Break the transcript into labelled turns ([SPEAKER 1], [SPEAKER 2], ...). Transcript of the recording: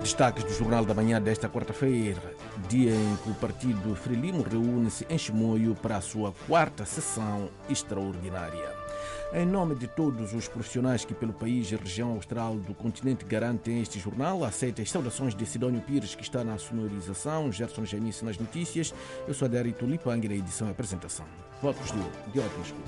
[SPEAKER 1] Destaques do Jornal da Manhã desta quarta-feira, dia em que o Partido Frelimo reúne-se em Chimoio para a sua quarta sessão extraordinária. Em nome de todos os profissionais que pelo país e região austral do continente garantem este jornal, aceita as saudações de Sidónio Pires, que está na sonorização, Gerson Janice nas notícias. Eu sou Adérito Lipangue, na edição e apresentação. Votos de ótima escuta.